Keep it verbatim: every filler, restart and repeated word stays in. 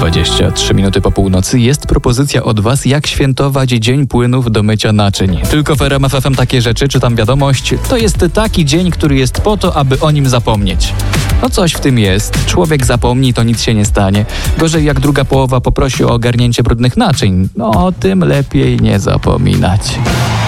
dwadzieścia trzy minuty po północy. Jest propozycja od Was, jak świętować Dzień Płynów do mycia naczyń. Tylko w R M F F M takie rzeczy, czytam wiadomość. To jest taki dzień, który jest po to, aby o nim zapomnieć. No coś w tym jest. Człowiek zapomni, to nic się nie stanie. Gorzej jak druga połowa poprosi o ogarnięcie brudnych naczyń. No o tym lepiej nie zapominać.